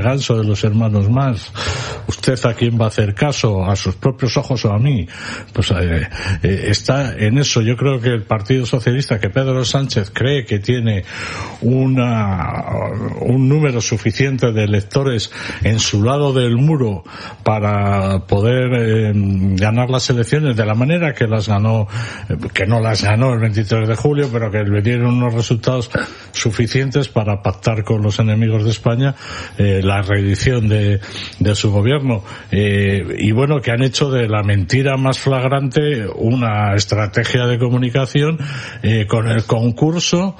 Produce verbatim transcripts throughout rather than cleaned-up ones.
Ganso de los hermanos Mas, ¿usted a quién va a hacer caso? ¿A sus propios ojos o a mí? Pues eh, eh, está en eso. Yo creo que el Partido Socialista, que Pedro Sánchez cree que tiene una un número suficiente de electores en su lado del muro para poder eh, ganar las elecciones de la manera que las ganó, que no las ganó el veintitrés de julio, pero que le dieron unos resultados suficientes para pactar con los enemigos de España eh, la reedición de, de su gobierno, eh, y bueno, que han hecho de la mentira más flagrante una estrategia de comunicación eh, con el concurso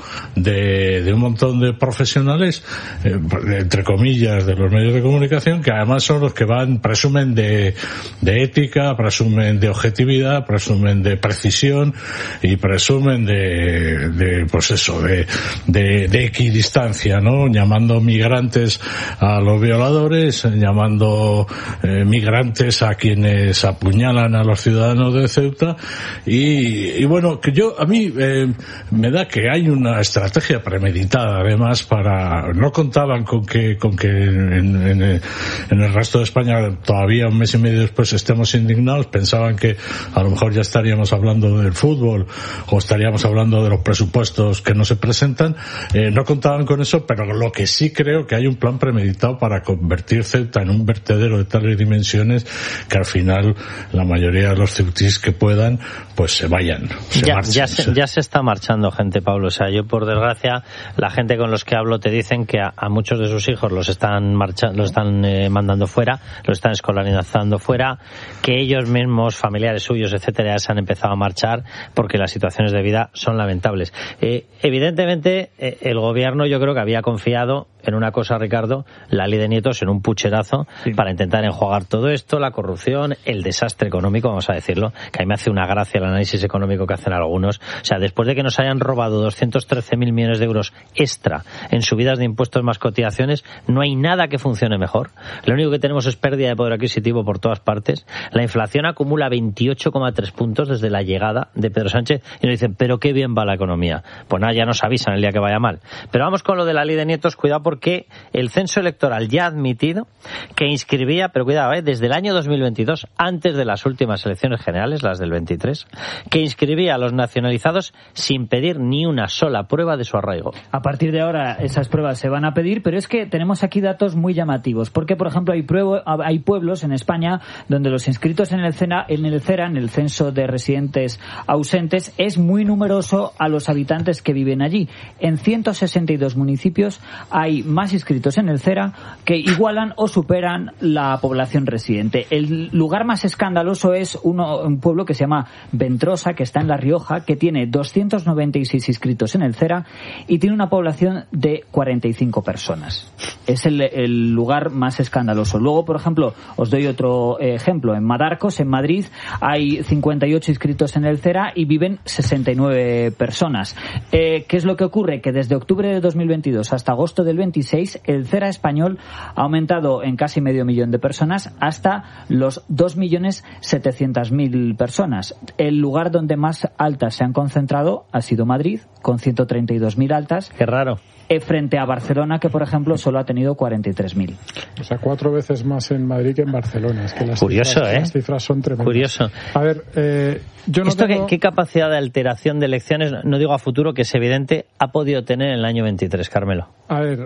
de, de un montón de profesionales, eh, entre comillas, de los medios de comunicación, que además son los que van, presumen de, de ética, presumen de objetividad, presumen de precisión y presumen de, de pues eso, de, de, de equidistancia, ¿no? Llamando migrantes a los violadores, llamando eh, migrantes a quienes apuñalan a los ciudadanos de Ceuta, y, y bueno, que yo, a mí eh, me da que hay una estrategia premeditada, además, para, no contaban con que, con que en, en, en el resto de España todavía un mes y medio después estemos indignados, pensaban que a lo mejor ya estaríamos hablando del fútbol o estaríamos hablando de los presupuestos que no se presentan, eh, no contaban con eso, pero lo que sí creo que hay un plan premeditado para convertir Ceuta en un vertedero de tales dimensiones que al final la mayoría de los ceutíes que puedan pues se vayan, se ya, marchen, ya, se, ya se está marchando gente, Pablo. O sea, yo por desgracia, la gente con los que hablo te dicen que a, a muchos de sus hijos los están marchando, los están eh, mandando fuera, los están escolarizando fuera, que ellos mismos, familiares suyos, etcétera, ya se han empezado a marchar porque las situaciones de vida son lamentables. Eh, evidentemente, eh, el gobierno, yo creo que había confiado en una cosa, Ricardo, la ley de nietos, en un pucherazo, sí, para intentar enjuagar todo esto, la corrupción, el desastre económico, vamos a decirlo, que a mí me hace una gracia el análisis económico que hacen algunos. O sea, después de que nos hayan robado doscientos trece mil millones de euros extra en subidas de impuestos más cotizaciones, no hay nada que funcione mejor. Lo único que tenemos es pérdida de poder adquisitivo por todas partes. La inflación acumula veintiocho coma tres puntos desde la llegada de Pedro Sánchez y nos dicen, pero qué bien va la economía. Pues nada, ya nos avisan el día que vaya mal. Pero vamos con lo de la ley de nietos, cuidado, porque el censo electoral ya ha admitido que inscribía, pero cuidado, ¿eh? desde el año dos mil veintidós, antes de las últimas elecciones generales, las del veintitrés, que inscribía a los nacionalizados sin pedir ni una sola prueba de su arraigo. A partir de ahora esas pruebas se van a pedir, pero es que tenemos aquí datos muy llamativos, porque por ejemplo hay, pruebo, hay pueblos en España donde los inscritos en el, CENA, en el CERA, en el Censo de Residentes Ausentes, es muy numeroso a los habitantes que viven allí. En ciento sesenta y dos municipios hay más inscritos en el CERA que igualan o superan la población residente. El lugar más escandaloso es uno, un pueblo que se llama Ventrosa, que está en La Rioja, que tiene doscientos noventa y seis inscritos en el CERA y tiene una población de cuarenta y cinco personas. Es el, el lugar más escandaloso. Luego, por ejemplo, os doy otro ejemplo. En Madarcos, en Madrid, hay cincuenta y ocho inscritos en el CERA y viven sesenta y nueve personas. Eh, ¿Qué es lo que ocurre? Que desde octubre de dos mil veintidós hasta agosto del veintiséis, el CERA español ha aumentado en casi medio millón de personas hasta los dos millones setecientas mil personas. El lugar donde más altas se han concentrado ha sido Madrid, con ciento treinta y dos mil altas. Qué raro. Frente a Barcelona, que por ejemplo solo ha tenido cuarenta y tres mil. O sea, cuatro veces más en Madrid que en Barcelona. Es que las Curioso, cifras, ¿eh? Las cifras son tremendas. Curioso. A ver, eh, yo no ¿Esto tengo... qué, qué capacidad de alteración de elecciones, no digo a futuro, que es evidente, ha podido tener en el año veintitrés, Carmelo? A ver,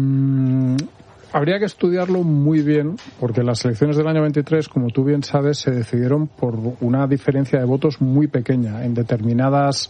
mmm, habría que estudiarlo muy bien, porque las elecciones del año veintitrés, como tú bien sabes, se decidieron por una diferencia de votos muy pequeña en determinadas...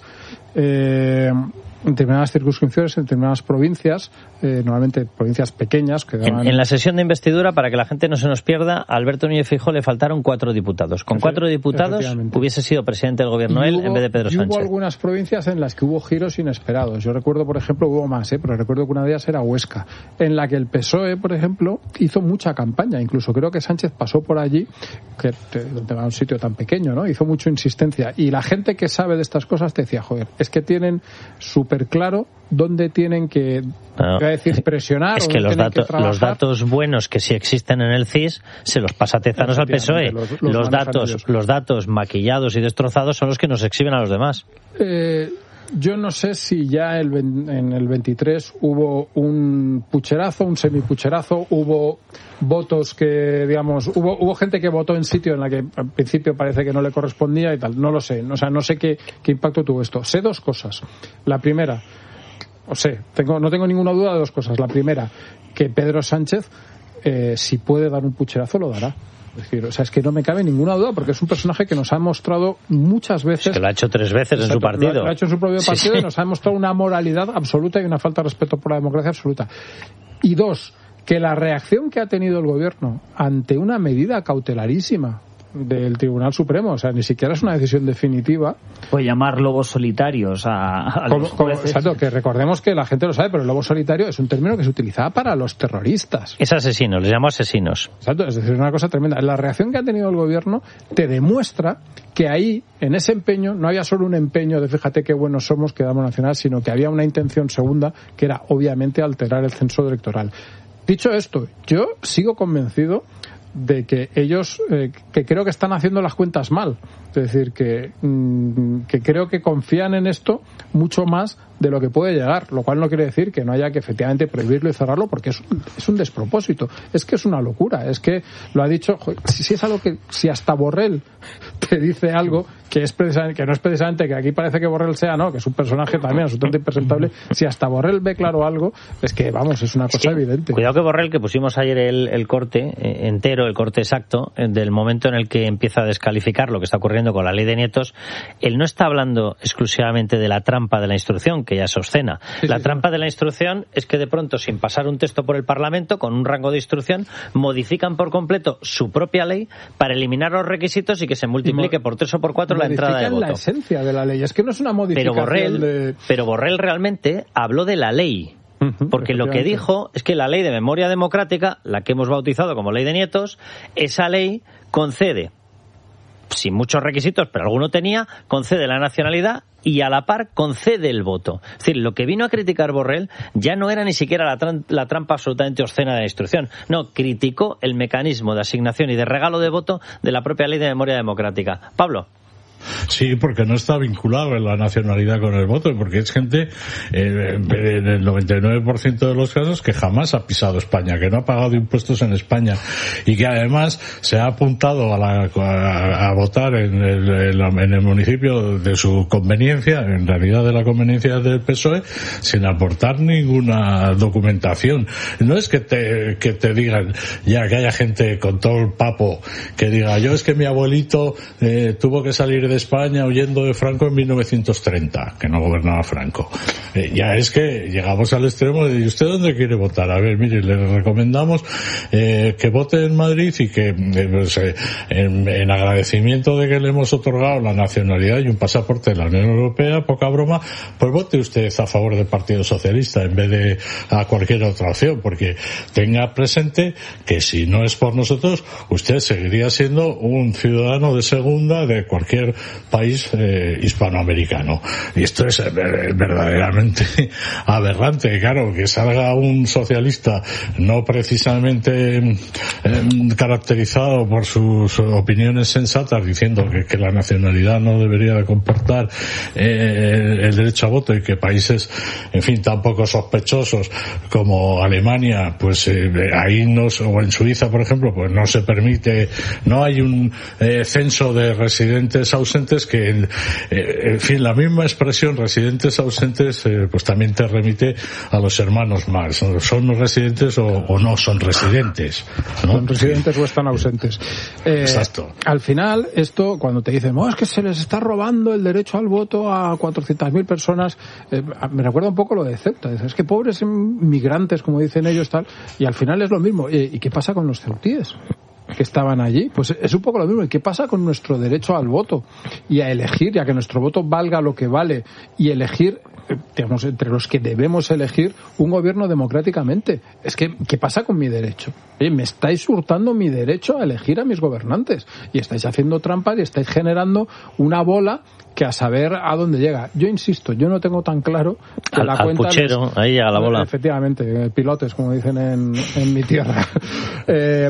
Eh, en determinadas circunscripciones, en determinadas provincias, eh, normalmente provincias pequeñas. Que daban... en, en la sesión de investidura, para que la gente no se nos pierda, a Alberto Núñez Feijóo le faltaron cuatro diputados. Con cuatro diputados hubiese sido presidente del gobierno y él hubo, en vez de Pedro y Sánchez. Hubo algunas provincias en las que hubo giros inesperados. Yo recuerdo, por ejemplo, hubo más, ¿eh? pero recuerdo que una de ellas era Huesca, en la que el P S O E, por ejemplo, hizo mucha campaña. Incluso creo que Sánchez pasó por allí, que era un sitio tan pequeño, ¿no? Hizo mucha insistencia. Y la gente que sabe de estas cosas te decía, joder, es que tienen súper claro dónde tienen que, no, voy a decir, presionar. Es que los, datos, que los datos buenos que sí existen en el C I S se los pasa Tezanos al P S O E. Los, los, los datos los datos maquillados y destrozados son los que nos exhiben a los demás. Eh, yo no sé si ya el, en el veintitrés hubo un pucherazo, un semipucherazo, hubo votos que, digamos, hubo, hubo gente que votó en sitio en la que al principio parece que no le correspondía y tal. No lo sé. O sea, no sé qué, qué impacto tuvo esto. Sé dos cosas. La primera, o sé, tengo, no tengo ninguna duda de dos cosas. La primera, que Pedro Sánchez, eh, si puede dar un pucherazo, lo dará. Es decir, o sea, es que no me cabe ninguna duda porque es un personaje que nos ha mostrado muchas veces... Es que lo ha hecho tres veces en su partido. Lo ha hecho en su propio partido, sí, sí. Y nos ha demostrado una moralidad absoluta y una falta de respeto por la democracia absoluta. Y dos, que la reacción que ha tenido el gobierno ante una medida cautelarísima del Tribunal Supremo, o sea, ni siquiera es una decisión definitiva. Puede llamar lobos solitarios a, a como, los como, jueces. Exacto, que recordemos que la gente lo sabe, pero el lobo solitario es un término que se utilizaba para los terroristas. Es asesino, les llamo asesinos. Exacto, es decir, una cosa tremenda. La reacción que ha tenido el gobierno te demuestra que ahí, en ese empeño, no había solo un empeño de fíjate qué buenos somos, que damos nacional, sino que había una intención segunda, que era obviamente alterar el censo electoral. Dicho esto, yo sigo convencido de que ellos, eh, que creo que están haciendo las cuentas mal. Es decir, que, mmm, que creo que confían en esto mucho más de lo que puede llegar, lo cual no quiere decir que no haya que efectivamente prohibirlo y cerrarlo, porque es un, es un despropósito. Es que es una locura. Es que lo ha dicho, joder, si, si es algo que, si hasta Borrell te dice algo que es precisamente, que no es precisamente que aquí parece que Borrell sea, no, que es un personaje también absolutamente impresentable, si hasta Borrell ve claro algo, es que, vamos, es una cosa sí, evidente. Cuidado que Borrell, que pusimos ayer el, el corte eh, entero, el corte exacto, eh, del momento en el que empieza a descalificar lo que está ocurriendo con la ley de nietos, él no está hablando exclusivamente de la trampa de la instrucción, que ya es obscena. Sí, la sí, trampa sí. de la instrucción es que de pronto, sin pasar un texto por el Parlamento, con un rango de instrucción, modifican por completo su propia ley para eliminar los requisitos y que se multiplique por tres o por cuatro la entrada de voto. La esencia de la ley, es que no es una modificación. Pero Borrell, de... pero Borrell realmente habló de la ley. Porque lo que dijo es que la ley de memoria democrática, la que hemos bautizado como ley de nietos, esa ley concede, sin muchos requisitos, pero alguno tenía, concede la nacionalidad y a la par concede el voto. Es decir, lo que vino a criticar Borrell ya no era ni siquiera la, tram- la trampa absolutamente obscena de la instrucción. No, criticó el mecanismo de asignación y de regalo de voto de la propia ley de memoria democrática. Pablo. Sí, porque no está vinculado en la nacionalidad con el voto, porque es gente eh, en el noventa y nueve por ciento de los casos que jamás ha pisado España, que no ha pagado impuestos en España y que además se ha apuntado a, la, a, a votar en el, en el municipio de su conveniencia, en realidad de la conveniencia del P S O E, sin aportar ninguna documentación. No es que te, que te digan ya que haya gente con todo el papo que diga yo es que mi abuelito eh, tuvo que salir de España huyendo de Franco en mil novecientos treinta, que no gobernaba Franco. Eh, ya es que llegamos al extremo de ¿y usted dónde quiere votar? A ver, mire, le recomendamos eh, que vote en Madrid y que eh, pues, eh, en, en agradecimiento de que le hemos otorgado la nacionalidad y un pasaporte de la Unión Europea, poca broma, pues vote usted a favor del Partido Socialista en vez de a cualquier otra opción, porque tenga presente que si no es por nosotros, usted seguiría siendo un ciudadano de segunda de cualquier país eh, hispanoamericano. Y esto es eh, verdaderamente aberrante. Claro, que salga un socialista no precisamente eh, caracterizado por sus opiniones sensatas diciendo que, que la nacionalidad no debería de comportar eh, el derecho a voto y que países, en fin, tan poco sospechosos como Alemania, pues eh, ahí no, o en Suiza, por ejemplo, pues no se permite, no hay un eh, censo de residentes ausentes que, eh, en fin, la misma expresión residentes ausentes eh, pues también te remite a los hermanos Marx. ¿Son residentes o, o no son residentes? ¿no? Son residentes o están ausentes. Eh, Exacto. Al final, esto, cuando te dicen, oh, es que se les está robando el derecho al voto a cuatrocientas mil personas, eh, me recuerda un poco lo de Ceuta. Es que pobres migrantes, como dicen ellos, tal, y al final es lo mismo. ¿Y qué pasa con los ceutíes que estaban allí? Pues es un poco lo mismo. ¿Y qué pasa con nuestro derecho al voto y a elegir, y a que nuestro voto valga lo que vale, y elegir, digamos, entre los que debemos elegir un gobierno democráticamente? Es que, ¿qué pasa con mi derecho? Oye, me estáis hurtando mi derecho a elegir a mis gobernantes y estáis haciendo trampas y estáis generando una bola que a saber a dónde llega. Yo insisto, yo no tengo tan claro que al, la al cuenta... puchero, los, ahí llega la bola. Efectivamente, pilotes, como dicen en, en mi tierra. Eh,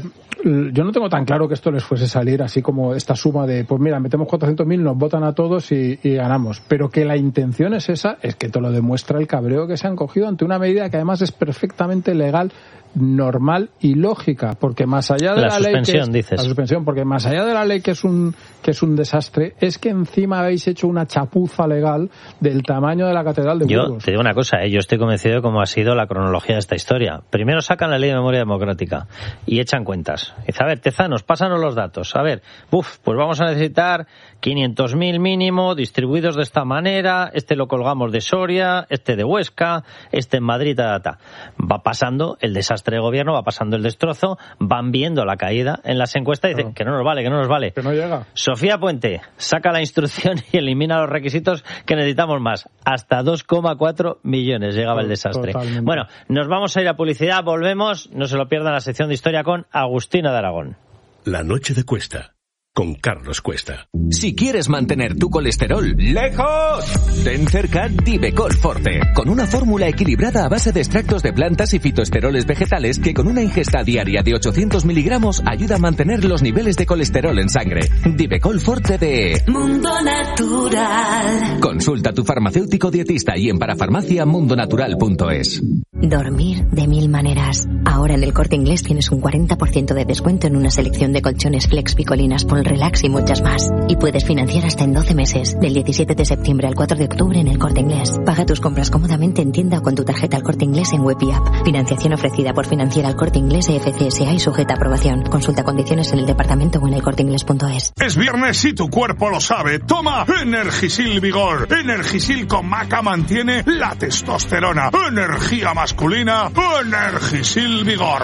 yo no tengo tan claro que esto les fuese a salir así como esta suma de, pues mira, metemos cuatrocientos mil, nos votan a todos y, y ganamos. Pero que la intención es esa, es que te lo demuestra el cabreo que se han cogido ante una medida que además es perfectamente legal, normal y lógica, porque más allá de la, la ley que es, dices. la suspensión, porque más allá de la ley que es un que es un desastre, es que encima habéis hecho una chapuza legal del tamaño de la catedral de Burgos. Yo te digo una cosa, ¿eh? Yo estoy convencido de cómo ha sido la cronología de esta historia. Primero sacan la ley de memoria democrática y echan cuentas. Dice, a ver, Tezanos, pásanos los datos. A ver, uf, pues vamos a necesitar quinientos mil mínimo, distribuidos de esta manera, este lo colgamos de Soria, este de Huesca, este en Madrid, ta, ta, ta. Va pasando el desastre de gobierno, va pasando el destrozo, van viendo la caída en las encuestas y dicen claro. que no nos vale, que no nos vale. Que no llega. Sofía Puente saca la instrucción y elimina los requisitos que necesitamos más. Hasta dos coma cuatro millones llegaba el desastre. Totalmente. Bueno, nos vamos a ir a publicidad, volvemos, no se lo pierdan la sección de historia con Agustina de Aragón. La noche de Cuesta, con Carlos Cuesta. Si quieres mantener tu colesterol lejos, ten cerca Divecol Forte, con una fórmula equilibrada a base de extractos de plantas y fitoesteroles vegetales que con una ingesta diaria de ochocientos miligramos ayuda a mantener los niveles de colesterol en sangre. Divecol Forte de Mundo Natural. Consulta a tu farmacéutico dietista y en parafarmacia mundonatural punto es. Dormir de mil maneras. Ahora en el Corte Inglés tienes un cuarenta por ciento de descuento en una selección de colchones Flex Picolinas por Relax y muchas más. Y puedes financiar hasta en doce meses, del diecisiete de septiembre al cuatro de octubre en el Corte Inglés. Paga tus compras cómodamente en tienda o con tu tarjeta al Corte Inglés en web y app. Financiación ofrecida por Financiera al Corte Inglés E F C S A y sujeta a aprobación. Consulta condiciones en el departamento o en el corte inglés punto es. Es viernes y tu cuerpo lo sabe. Toma Energisil Vigor. Energisil con maca mantiene la testosterona. Energía masculina. Energisil Vigor.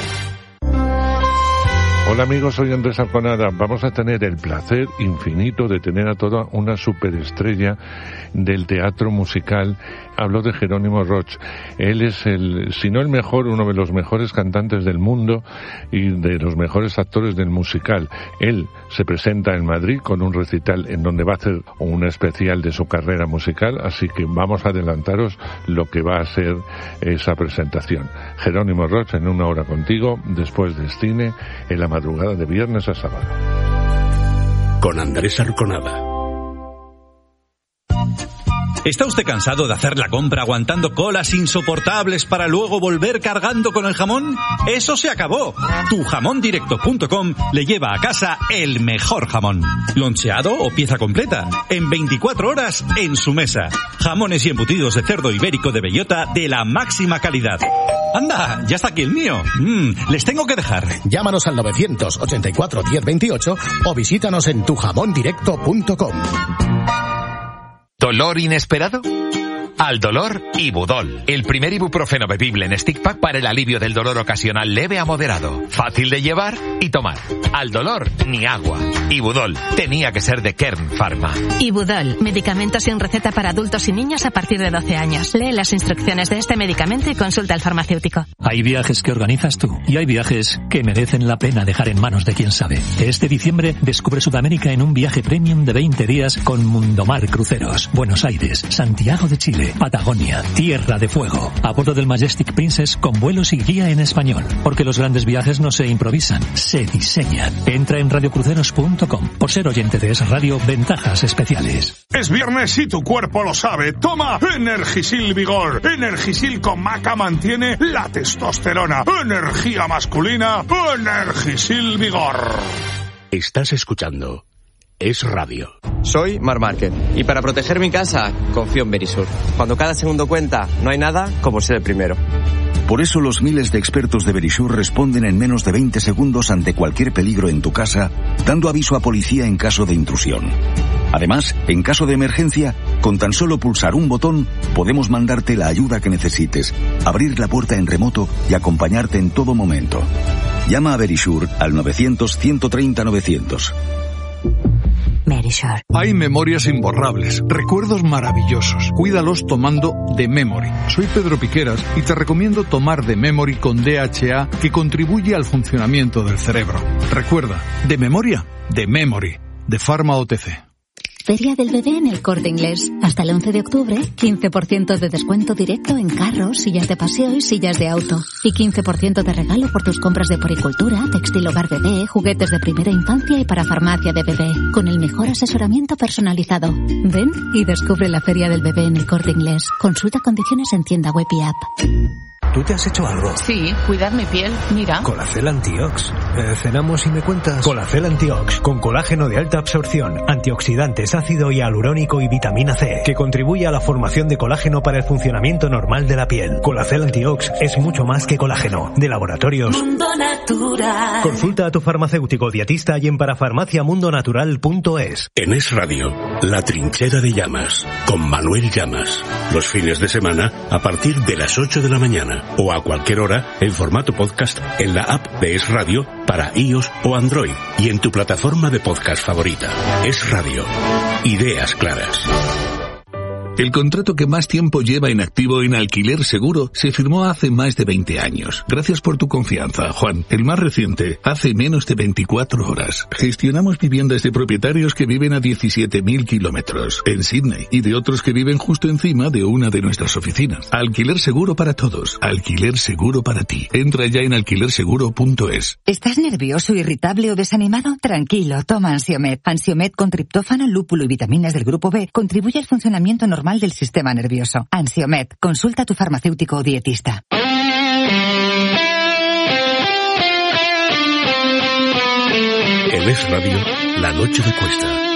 Hola amigos, soy Andrés Arconada. Vamos a tener el placer infinito de tener a toda una superestrella del teatro musical. Hablo de Jerónimo Roch. Él es el, si no el mejor, uno de los mejores cantantes del mundo y de los mejores actores del musical. Él se presenta en Madrid con un recital en donde va a hacer un especial de su carrera musical, así que vamos a adelantaros lo que va a ser esa presentación. Jerónimo Roch en una hora contigo, después del cine, en la madrugada de viernes a sábado. Con Andrés Arconada. ¿Está usted cansado de hacer la compra aguantando colas insoportables para luego volver cargando con el jamón? ¡Eso se acabó! tu jamón directo punto com le lleva a casa el mejor jamón. Loncheado o pieza completa. En veinticuatro horas en su mesa. Jamones y embutidos de cerdo ibérico de bellota de la máxima calidad. ¡Anda! ¡Ya está aquí el mío! Mm, les tengo que dejar. Llámanos al novecientos ochenta y cuatro diez veintiocho o visítanos en tu jamón directo punto com. ¿Dolor inesperado? Al dolor, Ibudol, el primer ibuprofeno bebible en stick pack para el alivio del dolor ocasional leve a moderado. Fácil de llevar y tomar. Al dolor, ni agua. Ibudol, tenía que ser de Kern Pharma. Ibudol, medicamento sin receta para adultos y niños a partir de doce años. Lee las instrucciones de este medicamento y consulta al farmacéutico. Hay viajes que organizas tú y hay viajes que merecen la pena dejar en manos de quien sabe. Este diciembre descubre Sudamérica en un viaje premium de veinte días con Mundomar Cruceros. Buenos Aires, Santiago de Chile, Patagonia, Tierra de Fuego, a bordo del Majestic Princess con vuelos y guía en español, porque los grandes viajes no se improvisan, se diseñan. Entra en radio cruceros punto com. Por ser oyente de Es Radio, ventajas especiales. Es viernes y tu cuerpo lo sabe. Toma Energisil Vigor. Energisil con maca mantiene la testosterona. Energía masculina. Energisil Vigor. Estás escuchando Es Radio. Soy Mar Márquez y para proteger mi casa confío en Verisur. Cuando cada segundo cuenta, no hay nada como ser el primero. Por eso los miles de expertos de Verisur responden en menos de veinte segundos ante cualquier peligro en tu casa, dando aviso a policía en caso de intrusión. Además, en caso de emergencia, con tan solo pulsar un botón, podemos mandarte la ayuda que necesites, abrir la puerta en remoto y acompañarte en todo momento. Llama a Verisur al novecientos ciento treinta novecientos. Verisur. Hay memorias imborrables, recuerdos maravillosos. Cuídalos tomando The Memory. Soy Pedro Piqueras y te recomiendo tomar The Memory con D H A, que contribuye al funcionamiento del cerebro. Recuerda, de memoria, The Memory, de Pharma O T C. Feria del Bebé en El Corte Inglés. Hasta el once de octubre, quince por ciento de descuento directo en carros, sillas de paseo y sillas de auto. Y quince por ciento de regalo por tus compras de poricultura, textil hogar bebé, juguetes de primera infancia y para farmacia de bebé. Con el mejor asesoramiento personalizado. Ven y descubre la Feria del Bebé en El Corte Inglés. Consulta condiciones en tienda web y app. ¿Tú te has hecho algo? Sí, cuidar mi piel, mira. Colacel Antiox. Eh, cenamos y me cuentas. Colacel Antiox, con colágeno de alta absorción, antioxidantes, ácido hialurónico y vitamina C, que contribuye a la formación de colágeno para el funcionamiento normal de la piel. Colacel Antiox es mucho más que colágeno. De Laboratorios Mundo Natural. Consulta a tu farmacéutico dietista y en parafarmaciamundonatural punto es. En Es Radio, La Trinchera de Llamas, con Manuel Llamas. Los fines de semana, a partir de las ocho de la mañana. O a cualquier hora en formato podcast en la app de Es Radio para iOS o Android y en tu plataforma de podcast favorita. Es Radio. Ideas claras. El contrato que más tiempo lleva en activo en Alquiler Seguro se firmó hace más de veinte años. Gracias por tu confianza, Juan. El más reciente, hace menos de veinticuatro horas. Gestionamos viviendas de propietarios que viven a diecisiete mil kilómetros en Sydney y de otros que viven justo encima de una de nuestras oficinas. Alquiler Seguro para todos. Alquiler Seguro para ti. Entra ya en alquiler seguro punto es. ¿Estás nervioso, irritable o desanimado? Tranquilo, toma Ansiomed. Ansiomed con triptófano, lúpulo y vitaminas del grupo B contribuye al funcionamiento normal del sistema nervioso. Ansiomed. Consulta a tu farmacéutico o dietista. En Es Radio, La Noche de Cuesta.